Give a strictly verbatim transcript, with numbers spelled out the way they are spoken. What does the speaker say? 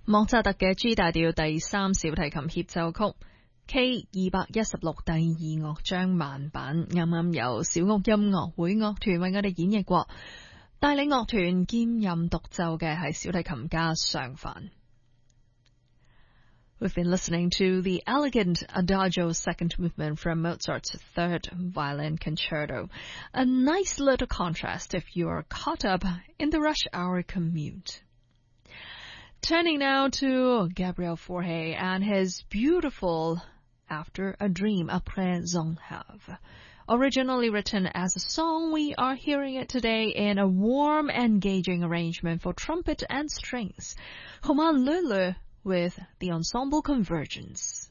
莫扎特嘅 G 大調第三小提琴協奏曲 K 二百一十六第二樂章慢板，啱啱由小屋音樂會樂團為我哋演繹過，帶領樂團兼任獨奏嘅係小提琴家尚凡。We've been listening to the elegant Adagio second movement from Mozart's third violin concerto. A nice little contrast if you are caught up in the rush hour commute. Turning now to Gabriel Fauré and his beautiful After a Dream, Après un rêve. Originally written as a song, we are hearing it today in a warm, engaging arrangement for trumpet and strings. Romain Leleu with the Ensemble Convergence.